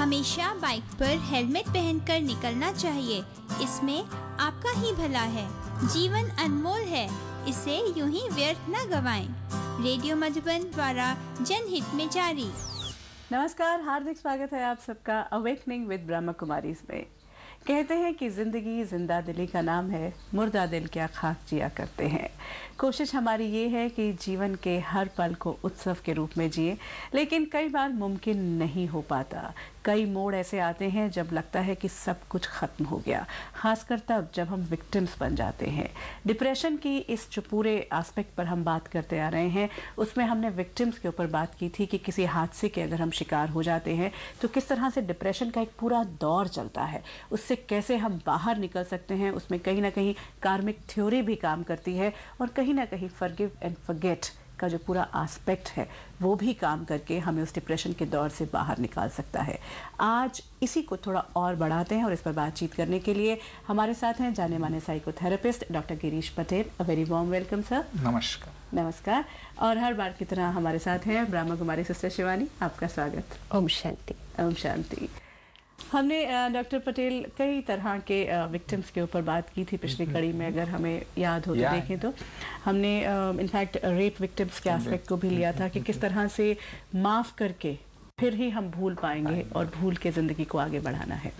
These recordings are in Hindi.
हमेशा बाइक पर हेलमेट पहनकर निकलना चाहिए। इसमें आपका ही भला है। जीवन अनमोल है, इसे यूं ही व्यर्थ न गवाएं। रेडियो मधुबन द्वारा जनहित में जारी। नमस्कार, हार्दिक स्वागत है आप सबका अवेकनिंग विद ब्रह्मा कुमारीज में। कहते हैं कि जिंदगी जिंदा दिली का नाम है, मुर्दा दिल क्या खाक जिया करते हैं। कोशिश हमारी ये है कि जीवन के हर पल को उत्सव के रूप में जिए, लेकिन कई बार मुमकिन नहीं हो पाता। कई मोड़ ऐसे आते हैं जब लगता है कि सब कुछ खत्म हो गया, खासकर तब जब हम विक्टिम्स बन जाते हैं। डिप्रेशन की इस जो पूरे एस्पेक्ट पर हम बात करते आ रहे हैं, उसमें हमने विक्टिम्स के ऊपर बात की थी कि किसी हादसे के अगर हम शिकार हो जाते हैं तो किस तरह से डिप्रेशन का एक पूरा दौर चलता है, उससे कैसे हम बाहर निकल सकते हैं। उसमें कहीं ना कहीं कार्मिक थ्योरी भी काम करती है और कहीं ना कहीं फॉरगिव एंड फॉरगेट का जो पूरा एस्पेक्ट है वो भी काम करके हमें उस डिप्रेशन के दौर से बाहर निकाल सकता है। आज इसी को थोड़ा और बढ़ाते हैं और इस पर बातचीत करने के लिए हमारे साथ हैं जाने माने psychotherapist doctor Girish Patel. A very warm welcome sir. नमस्कार। नमस्कार। और हर बार की तरह हमारे साथ हैं ब्रह्मा कुमारी सिस्टर शिवानी। आपका स्वागत। ओम शांति। ओम शांति। हमने डॉक्टर पटेल कई तरह के विक्टिम्स के ऊपर बात की थी पिछली कड़ी में, अगर हमें याद हो तो देखें तो हमने इनफैक्ट रेप विक्टिम्स के एस्पेक्ट को भी लिया था कि किस तरह से माफ़ करके फिर ही हम भूल पाएंगे और भूल के ज़िंदगी को आगे बढ़ाना है।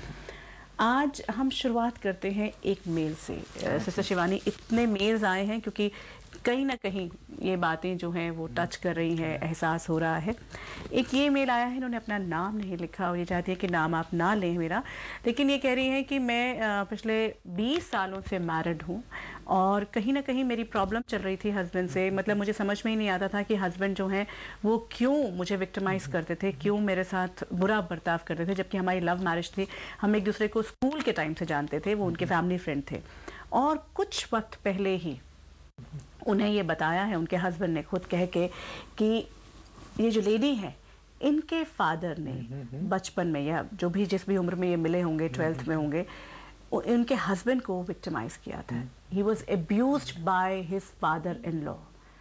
आज हम शुरुआत करते हैं एक मेल से। सिस्टर शिवानी, इतने मेल्स आए हैं क्योंकि कहीं ना कहीं ये बातें जो हैं वो टच कर रही हैं, एहसास हो रहा है। एक ये मेल आया है, इन्होंने अपना नाम नहीं लिखा और ये चाहती है कि नाम आप ना लें मेरा, लेकिन ये कह रही हैं कि मैं पिछले 20 सालों से मैरिड हूँ और कहीं ना कहीं मेरी प्रॉब्लम चल रही थी हस्बैंड से। मतलब मुझे समझ में ही नहीं आता था कि हस्बैंड जो हैं वो क्यों मुझे विक्टिमाइज़ करते थे, क्यों मेरे साथ बुरा बर्ताव करते थे, जबकि हमारी लव मैरिज थी। हम एक दूसरे को स्कूल के टाइम से जानते थे, वो उनके फैमिली फ्रेंड थे। और कुछ वक्त पहले ही उन्हें ये बताया है उनके हस्बैंड ने खुद कह के कि ये जो लेडी है इनके फादर ने बचपन में या जो भी जिस भी उम्र में ये मिले होंगे, 12th में होंगे, उनके हस्बैंड को विक्टिमाइज किया था। He was abused by his father in law.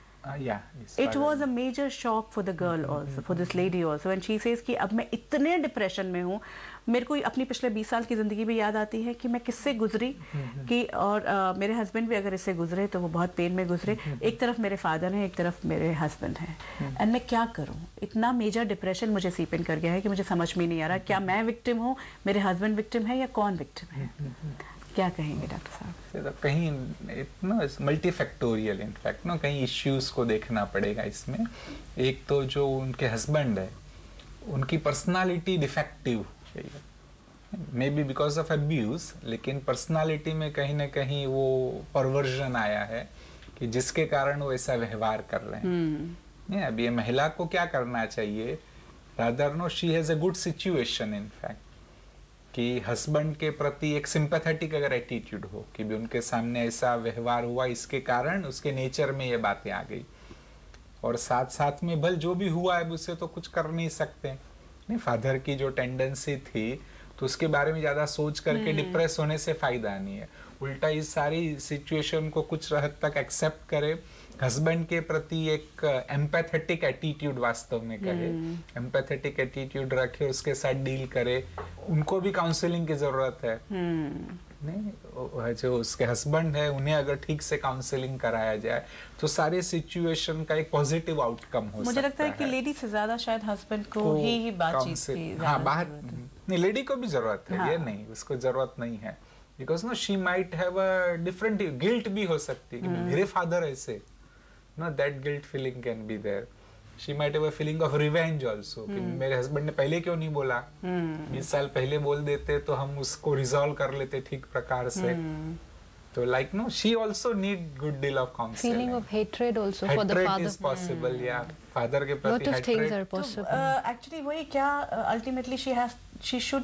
It was a major shock for the girl also, for this lady also, and she says कि अब मैं इतने डिप्रेशन में हूँ, मेरे को अपनी पिछले 20 साल की ज़िंदगी भी याद आती है कि मैं किससे गुजरी कि और मेरे हस्बैंड भी अगर इससे गुजरे तो वो बहुत पेन में गुजरे। एक तरफ मेरे फादर हैं, एक तरफ मेरे हस्बैंड हैं, एंड मैं क्या करूँ। इतना मेजर डिप्रेशन मुझे सीप इन कर गया है कि मुझे समझ में नहीं आ रहा क्या मैं विक्टिम हूँ, मेरे हस्बैंड विक्टिम है या कौन विक्टिम है। क्या कहेंगे डॉक्टर साहब? कहीं इतना मल्टीफैक्टोरियल इनफैक्ट ना कहीं इश्यूज को देखना पड़ेगा इसमें। एक तो जो उनके हस्बैंड है उनकी पर्सनालिटी डिफेक्टिव है, may be because of abuse, लेकिन पर्सनालिटी में कहीं ना कहीं वो परवर्जन आया है कि जिसके कारण वो ऐसा व्यवहार कर रहे हैं। अब ये महिला को क्या करना चाहिए, rather no she has a good situation in fact कि हस्बैंड के प्रति एक सिंपैथेटिक अगर एटीट्यूड हो कि भी उनके सामने ऐसा व्यवहार हुआ, इसके कारण उसके नेचर में ये बातें आ गई, और साथ साथ में भल जो भी हुआ है उससे तो कुछ कर नहीं सकते। नहीं, फादर की जो टेंडेंसी थी तो उसके बारे में ज्यादा सोच करके डिप्रेस होने से फायदा नहीं है। उल्टा इस सारी सिचुएशन को कुछ हद तक एक्सेप्ट करे, हस्बैंड के प्रति एक एम्पैथेटिक एटीट्यूड वास्तव में करे, एम्पैथेटिक एटीट्यूड रखे, उसके साथ डील करे। उनको भी काउंसलिंग की जरूरत है। नहीं, जो उसके हस्बैंड है उन्हें अगर ठीक से काउंसलिंग कराया जाए तो सारे सिचुएशन का एक पॉजिटिव आउटकम हो सकता है। मुझे लगता है कि लेडी से ज्यादा शायद हस्बैंड को ही बातचीत की नहीं, लेडी को भी जरूरत है। ये नहीं उसको जरूरत नहीं है, because no she might have a different guilt भी हो सकती है कि मेरे फादर ऐसे, no, that guilt feeling can be there. She might have a feeling of revenge also कि मेरे हस्बैंड ने पहले क्यों नहीं बोला, 20 साल पहले बोल देते तो हम उसको रिजॉल्व कर लेते ठीक प्रकार से। तो like no, she also need good deal of counseling. Feeling of hatred also for the father. Hatred is possible, yeah. Father के प्रति lot of things are possible. Actually वही क्या ultimately she should